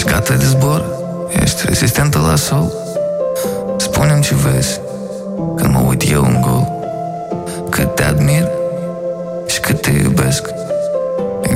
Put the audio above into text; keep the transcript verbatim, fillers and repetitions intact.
Ești gata de zbor? Ești rezistentă la sol? Spune-mi ce vezi când mă uit eu în gol. Cât te admir și cât te iubesc.